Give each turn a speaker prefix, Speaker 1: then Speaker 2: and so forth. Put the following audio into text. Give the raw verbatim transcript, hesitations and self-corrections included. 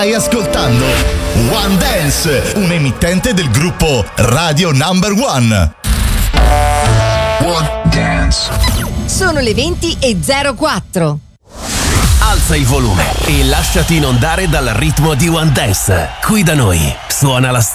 Speaker 1: Stai ascoltando One Dance, un emittente del gruppo Radio Number One.
Speaker 2: One Dance.
Speaker 3: Sono le venti e zero quattro.
Speaker 4: Alza il volume e lasciati inondare dal ritmo di One Dance. Qui da noi suona la